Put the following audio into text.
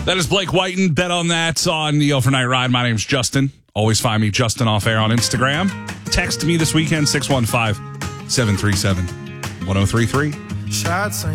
That is Blake Whiten. Bet on that on the Overnight Ride. My name's Justin. Always find me Justin Off Air on Instagram. Text me this weekend, 615-737-1033.